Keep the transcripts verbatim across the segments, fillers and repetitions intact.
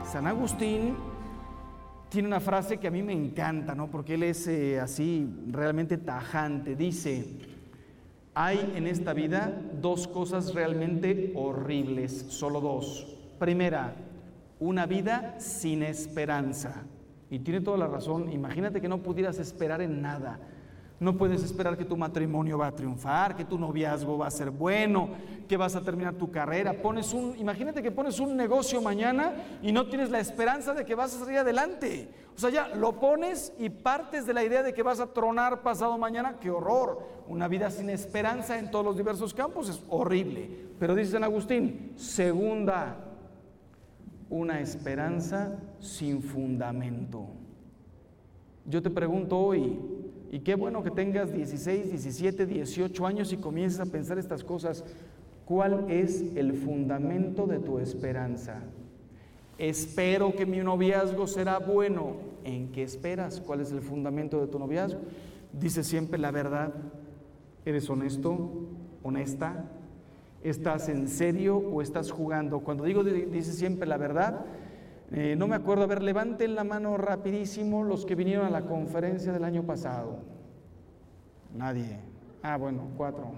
San Agustín tiene una frase que a mí me encanta, ¿no? Porque él es eh, así realmente tajante. Dice: hay en esta vida dos cosas realmente horribles, solo dos. Primera, una vida sin esperanza. Y tiene toda la razón. Imagínate que no pudieras esperar en nada. No puedes esperar que tu matrimonio va a triunfar, que tu noviazgo va a ser bueno, que vas a terminar tu carrera. Pones un, imagínate que pones un negocio mañana y no tienes la esperanza de que vas a salir adelante. O sea, ya lo pones y partes de la idea de que vas a tronar pasado mañana. ¡Qué horror! Una vida sin esperanza en todos los diversos campos es horrible. Pero dice San Agustín, segunda, una esperanza sin fundamento. Yo te pregunto hoy, y qué bueno que tengas dieciséis, diecisiete, dieciocho años y comiences a pensar estas cosas. ¿Cuál es el fundamento de tu esperanza? Espero que mi noviazgo será bueno. ¿En qué esperas? ¿Cuál es el fundamento de tu noviazgo? ¿Dices siempre la verdad? ¿Eres honesto? ¿Honesta? ¿Estás en serio o estás jugando? Cuando digo dices siempre la verdad, Eh, no me acuerdo, a ver, levanten la mano rapidísimo los que vinieron a la conferencia del año pasado. Nadie. Ah, bueno, cuatro.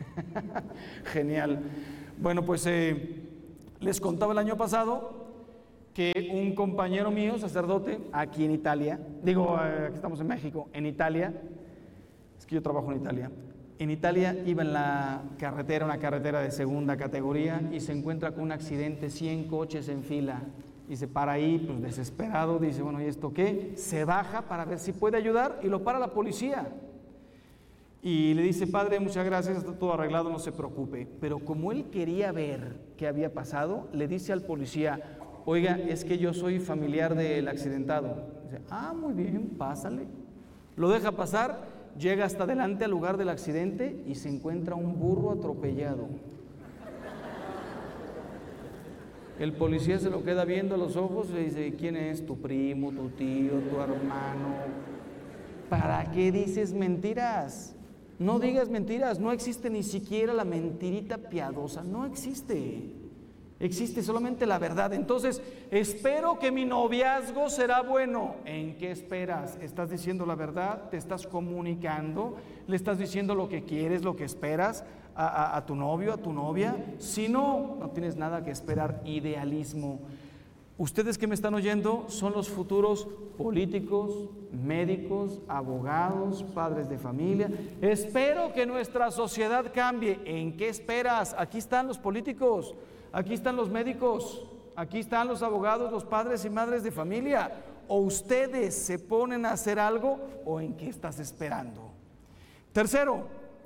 Genial. Bueno, pues eh, les contaba el año pasado que un compañero mío, sacerdote, aquí en Italia, digo, eh, aquí estamos en México, en Italia, es que yo trabajo en Italia, en Italia iba en la carretera, una carretera de segunda categoría, y se encuentra con un accidente, cien coches en fila. Y se para ahí, pues desesperado, dice, bueno, ¿y esto qué? Se baja para ver si puede ayudar y lo para la policía. Y le dice, padre, muchas gracias, está todo arreglado, no se preocupe. Pero como él quería ver qué había pasado, le dice al policía, oiga, es que yo soy familiar del accidentado. Dice, ah, muy bien, pásale. Lo deja pasar, llega hasta adelante al lugar del accidente y se encuentra un burro atropellado. El policía se lo queda viendo a los ojos y le dice, ¿quién es? Tu primo, tu tío, tu hermano. ¿Para qué dices mentiras? No digas mentiras, no existe ni siquiera la mentirita piadosa, no existe. Existe solamente la verdad. Entonces, espero que mi noviazgo será bueno. ¿En qué esperas? ¿Estás diciendo la verdad? ¿Te estás comunicando? ¿Le estás diciendo lo que quieres, lo que esperas a, a, a tu novio, a tu novia? Si no, no tienes nada que esperar. Idealismo. Ustedes que me están oyendo son los futuros políticos, médicos, abogados, padres de familia. Espero que nuestra sociedad cambie. ¿En qué esperas? Aquí están los políticos. Aquí están los médicos, aquí están los abogados, los padres y madres de familia. O ustedes se ponen a hacer algo, o en qué estás esperando. Tercero,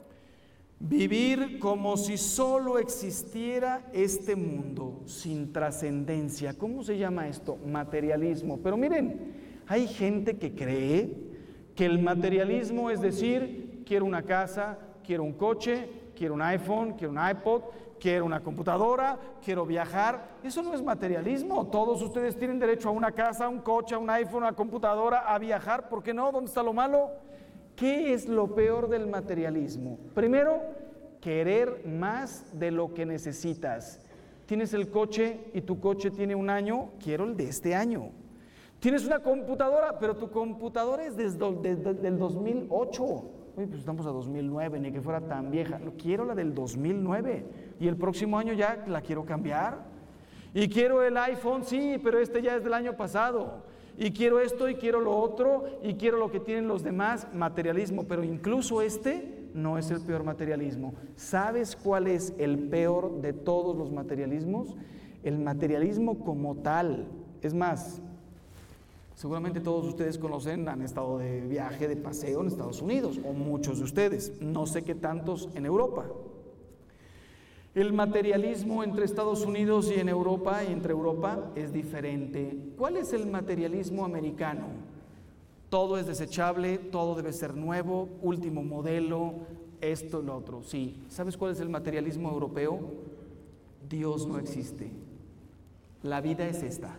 vivir como si solo existiera este mundo, sin trascendencia. ¿Cómo se llama esto? Materialismo. Pero miren, hay gente que cree que el materialismo es decir, quiero una casa, quiero un coche, quiero un iPhone, quiero un iPod, quiero una computadora, quiero viajar. Eso no es materialismo. Todos ustedes tienen derecho a una casa, a un coche, a un iPhone, a una computadora, a viajar. ¿Por qué no? ¿Dónde está lo malo? ¿Qué es lo peor del materialismo? Primero, querer más de lo que necesitas. Tienes el coche y tu coche tiene un año, quiero el de este año. Tienes una computadora, pero tu computadora es desde, desde, desde el dos mil ocho. Oye, pues estamos a dos mil nueve, ni que fuera tan vieja. Quiero la del dos mil nueve y el próximo año ya la quiero cambiar. Y quiero el iPhone, sí, pero este ya es del año pasado. Y quiero esto y quiero lo otro y quiero lo que tienen los demás. Materialismo, pero incluso este no es el peor materialismo. ¿Sabes cuál es el peor de todos los materialismos? El materialismo como tal. Es más, seguramente todos ustedes conocen, han estado de viaje, de paseo en Estados Unidos, o muchos de ustedes, no sé qué tantos en Europa. El materialismo entre Estados Unidos y en Europa, y entre Europa, es diferente. ¿Cuál es el materialismo americano? Todo es desechable, todo debe ser nuevo, último modelo, esto y lo otro. Sí, ¿sabes cuál es el materialismo europeo? Dios no existe. La vida es esta.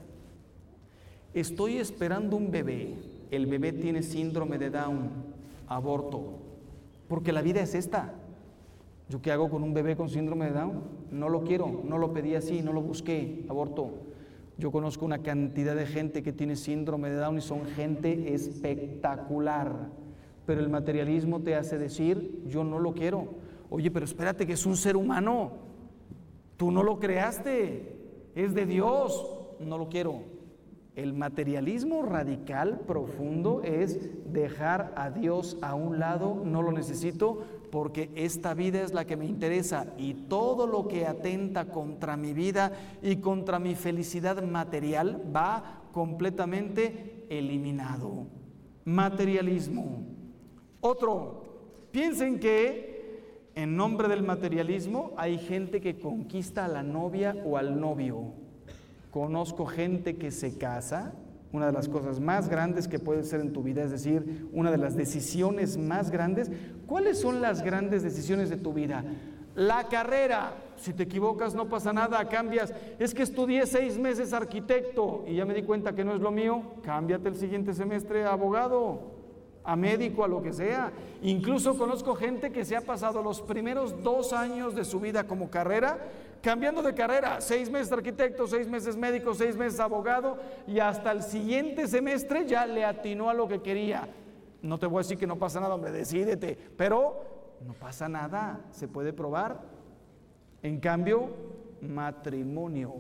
Estoy esperando un bebé, el bebé tiene síndrome de Down, aborto, porque la vida es esta. ¿Yo qué hago con un bebé con síndrome de Down? No lo quiero, no lo pedí así, no lo busqué, aborto. Yo conozco una cantidad de gente que tiene síndrome de Down y son gente espectacular, pero el materialismo te hace decir, yo no lo quiero. Oye, pero espérate, que es un ser humano, tú no lo creaste, es de Dios, no lo quiero. El materialismo radical, profundo, es dejar a Dios a un lado, no lo necesito porque esta vida es la que me interesa y todo lo que atenta contra mi vida y contra mi felicidad material va completamente eliminado. Materialismo. Otro, piensen que en nombre del materialismo hay gente que conquista a la novia o al novio. Conozco gente que se casa, una de las cosas más grandes que puede ser en tu vida, es decir, una de las decisiones más grandes. ¿Cuáles son las grandes decisiones de tu vida? La carrera, si te equivocas no pasa nada, cambias. Es que estudié seis meses arquitecto y ya me di cuenta que no es lo mío, cámbiate el siguiente semestre a abogado, a médico, a lo que sea. Incluso conozco gente que se ha pasado los primeros dos años de su vida como carrera, cambiando de carrera, seis meses arquitecto, seis meses médico, seis meses abogado, y hasta el siguiente semestre ya le atinó a lo que quería. No te voy a decir que no pasa nada, hombre, decídete, pero no pasa nada, se puede probar. En cambio, matrimonio.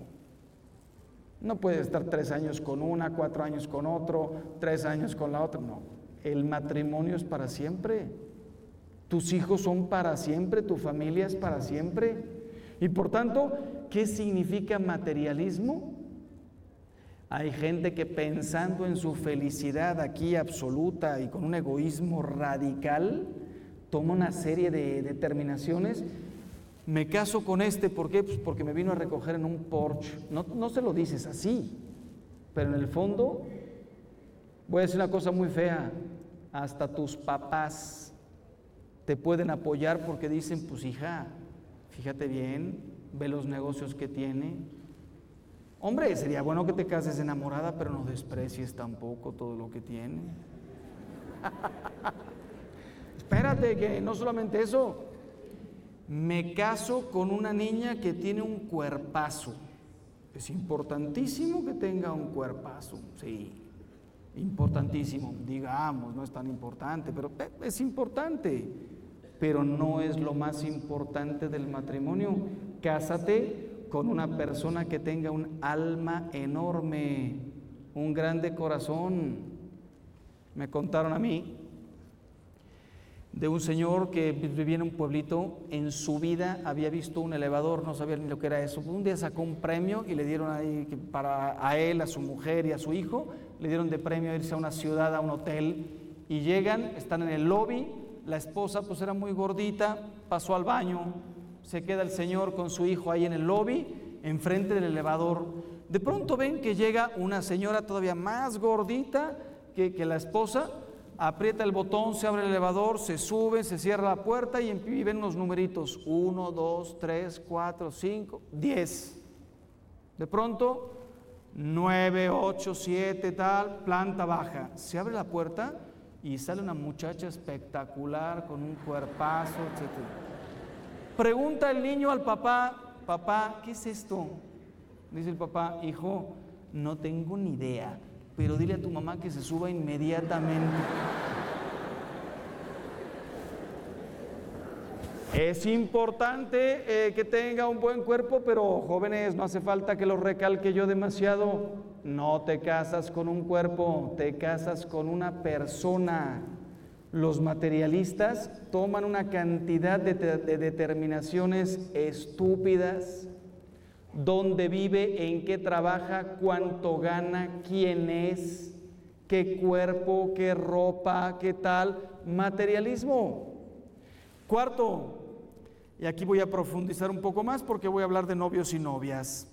No puedes estar tres años con una, cuatro años con otro, tres años con la otra, no. El matrimonio es para siempre. Tus hijos son para siempre, tu familia es para siempre. Y por tanto, ¿qué significa materialismo? Hay gente que pensando en su felicidad aquí absoluta y con un egoísmo radical, toma una serie de determinaciones. Me caso con este, ¿por qué? Pues porque me vino a recoger en un Porsche. No, no se lo dices así, pero en el fondo, voy a decir una cosa muy fea, hasta tus papás te pueden apoyar porque dicen, pues hija, fíjate bien, ve los negocios que tiene. Hombre, sería bueno que te cases enamorada, pero no desprecies tampoco todo lo que tiene. Espérate, que no solamente eso, me caso con una niña que tiene un cuerpazo. Es importantísimo que tenga un cuerpazo, sí, importantísimo, digamos, no es tan importante, pero es importante. Pero no es lo más importante del matrimonio. Cásate con una persona que tenga un alma enorme, un grande corazón. Me contaron a mí de un señor que vivía en un pueblito, en su vida había visto un elevador, no sabía ni lo que era eso. Un día sacó un premio y le dieron ahí para a él, a su mujer y a su hijo, le dieron de premio irse a una ciudad, a un hotel, y llegan, están en el lobby. La esposa pues era muy gordita, pasó al baño, se queda el señor con su hijo ahí en el lobby, enfrente del elevador. De pronto ven que llega una señora todavía más gordita que, que la esposa, aprieta el botón, se abre el elevador, se sube, se cierra la puerta y, y ven unos numeritos, uno, dos, tres, cuatro, cinco, diez. De pronto, nueve, ocho, siete, tal, planta baja. Se abre la puerta y sale una muchacha espectacular con un cuerpazo, etcétera. Pregunta el niño al papá, papá, ¿qué es esto? Dice el papá, hijo, no tengo ni idea, pero dile a tu mamá que se suba inmediatamente. Es importante eh, que tenga un buen cuerpo, pero jóvenes, no hace falta que lo recalque yo demasiado. No te casas con un cuerpo, te casas con una persona. Los materialistas toman una cantidad de, de determinaciones estúpidas. Dónde vive, en qué trabaja, cuánto gana, quién es, qué cuerpo, qué ropa, qué tal. Materialismo. Cuarto, y aquí voy a profundizar un poco más porque voy a hablar de novios y novias.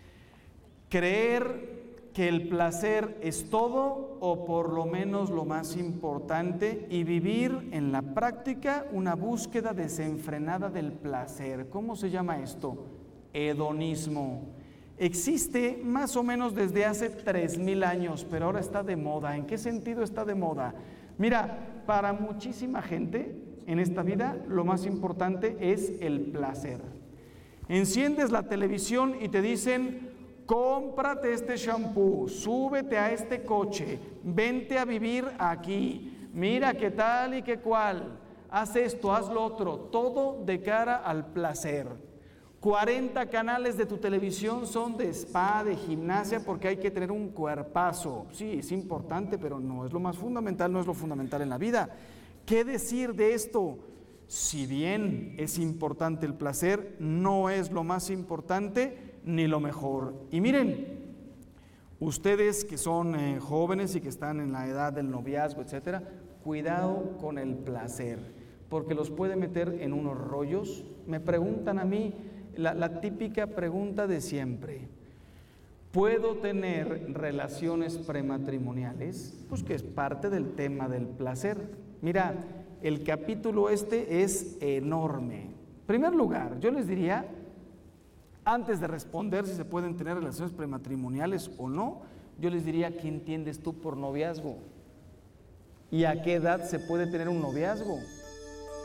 Creer que el placer es todo o por lo menos lo más importante y vivir en la práctica una búsqueda desenfrenada del placer. ¿Cómo se llama esto? Hedonismo. Existe más o menos desde hace tres mil años, pero ahora está de moda. ¿En qué sentido está de moda? Mira, para muchísima gente en esta vida lo más importante es el placer. Enciendes la televisión y te dicen cómprate este shampoo, súbete a este coche, vente a vivir aquí, mira qué tal y qué cual, haz esto, haz lo otro, todo de cara al placer. cuarenta canales de tu televisión son de spa, de gimnasia, porque hay que tener un cuerpazo. Sí, es importante, pero no es lo más fundamental, no es lo fundamental en la vida. ¿Qué decir de esto? Si bien es importante el placer, no es lo más importante ni lo mejor. Y miren, ustedes que son eh, jóvenes y que están en la edad del noviazgo, etcétera, cuidado con el placer, porque los puede meter en unos rollos. Me preguntan a mí la, la típica pregunta de siempre: ¿puedo tener relaciones prematrimoniales? Pues que es parte del tema del placer. Mira, el capítulo este es enorme. En primer lugar, yo les diría, antes de responder si se pueden tener relaciones prematrimoniales o no, yo les diría, ¿qué entiendes tú por noviazgo? ¿Y a qué edad se puede tener un noviazgo?